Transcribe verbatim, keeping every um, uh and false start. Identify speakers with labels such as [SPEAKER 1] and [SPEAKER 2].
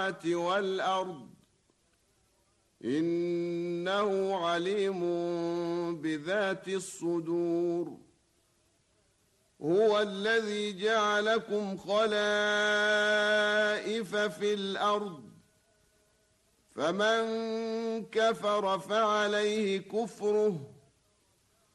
[SPEAKER 1] والأرض إنه عليم بذات الصدور. هو الذي جعلكم خلائف في الأرض فمن كفر فعليه كفره